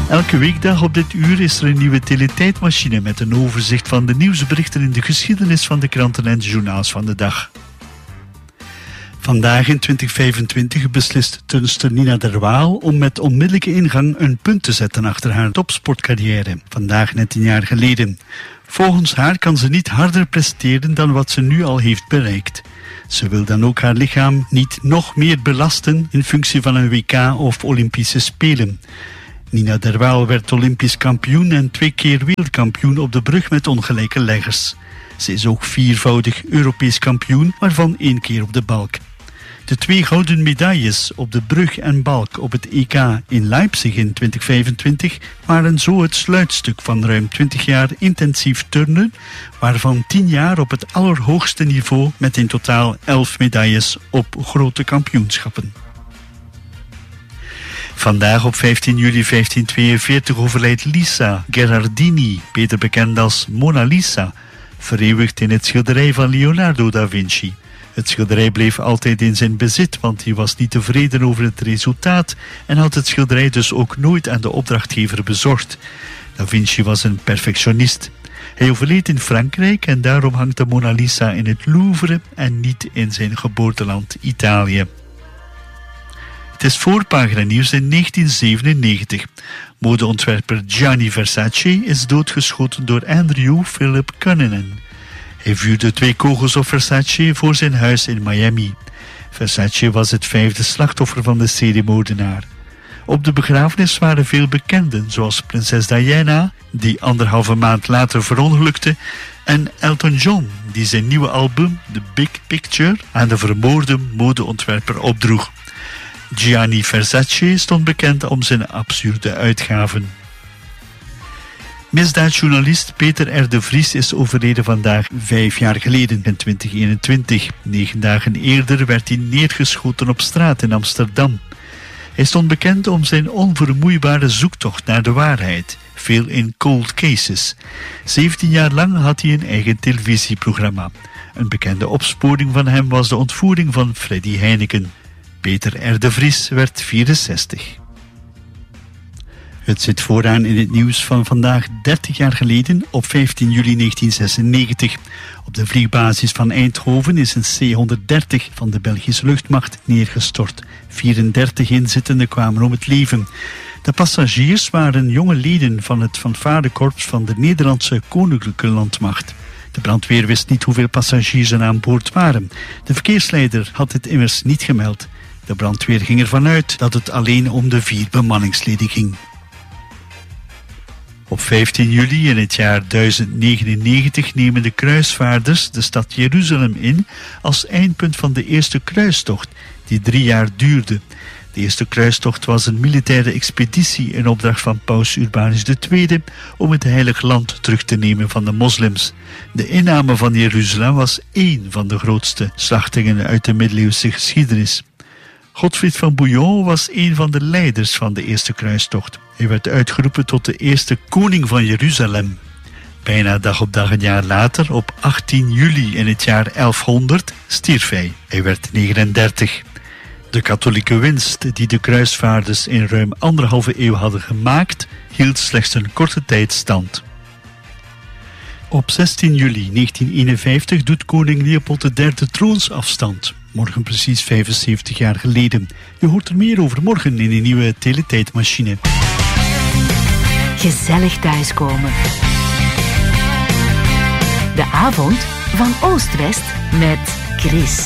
Elke weekdag op dit uur is er een nieuwe teletijdmachine met een overzicht van de nieuwsberichten in de geschiedenis van de kranten en de journaals van de dag. Vandaag in 2025 beslist turnster Nina Der Waal om met onmiddellijke ingang een punt te zetten achter haar topsportcarrière. Vandaag net 10 jaar geleden. Volgens haar kan ze niet harder presteren dan wat ze nu al heeft bereikt. Ze wil dan ook haar lichaam niet nog meer belasten in functie van een WK of Olympische Spelen. Nina Der Waal werd Olympisch kampioen en 2 keer wereldkampioen op de brug met ongelijke leggers. Ze is ook 4-voudig Europees kampioen, waarvan 1 keer op de balk. De 2 gouden medailles op de brug en balk op het EK in Leipzig in 2025 waren zo het sluitstuk van ruim 20 jaar intensief turnen, waarvan 10 jaar op het allerhoogste niveau met in totaal 11 medailles op grote kampioenschappen. Vandaag op 15 juli 1542 overlijdt Lisa Gherardini, beter bekend als Mona Lisa, vereeuwigd in het schilderij van Leonardo da Vinci. Het schilderij bleef altijd in zijn bezit, want hij was niet tevreden over het resultaat en had het schilderij dus ook nooit aan de opdrachtgever bezorgd. Da Vinci was een perfectionist. Hij overleed in Frankrijk en daarom hangt de Mona Lisa in het Louvre en niet in zijn geboorteland Italië. Het is voorpagina nieuws in 1997. Modeontwerper Gianni Versace is doodgeschoten door Andrew Philip Cunanan. Hij vuurde 2 kogels op Versace voor zijn huis in Miami. Versace was het 5e slachtoffer van de seriemoordenaar. Op de begrafenis waren veel bekenden, zoals prinses Diana, die 1,5 maand later verongelukte, en Elton John, die zijn nieuwe album The Big Picture aan de vermoorde modeontwerper opdroeg. Gianni Versace stond bekend om zijn absurde uitgaven. Misdaadjournalist Peter R. de Vries is overleden vandaag 5 jaar geleden, in 2021. 9 dagen eerder werd hij neergeschoten op straat in Amsterdam. Hij stond bekend om zijn onvermoeibare zoektocht naar de waarheid, veel in cold cases. 17 jaar lang had hij een eigen televisieprogramma. Een bekende opsporing van hem was de ontvoering van Freddy Heineken. Peter R. de Vries werd 64. Het zit vooraan in het nieuws van vandaag 30 jaar geleden, op 15 juli 1996. Op de vliegbasis van Eindhoven is een C-130 van de Belgische luchtmacht neergestort. 34 inzittenden kwamen om het leven. De passagiers waren jonge leden van het fanfarekorps van de Nederlandse Koninklijke Landmacht. De brandweer wist niet hoeveel passagiers er aan boord waren. De verkeersleider had het immers niet gemeld. De brandweer ging ervan uit dat het alleen om de 4 bemanningsleden ging. Op 15 juli in het jaar 1099 nemen de kruisvaarders de stad Jeruzalem in als eindpunt van de eerste kruistocht, die 3 jaar duurde. De eerste kruistocht was een militaire expeditie in opdracht van paus Urbanus II om het heilige land terug te nemen van de moslims. De inname van Jeruzalem was 1 van de grootste slachtingen uit de middeleeuwse geschiedenis. Godfried van Bouillon was een van de leiders van de eerste kruistocht. Hij werd uitgeroepen tot de eerste koning van Jeruzalem. Bijna dag op dag een jaar later, op 18 juli in het jaar 1100, stierf hij. Hij werd 39. De katholieke winst die de kruisvaarders in ruim 1,5 eeuw hadden gemaakt, hield slechts een korte tijd stand. Op 16 juli 1951 doet koning Leopold III troonsafstand. Morgen precies 75 jaar geleden. Je hoort er meer over morgen in een nieuwe teletijdmachine. Gezellig thuiskomen. De avond van Oost-West met Chris.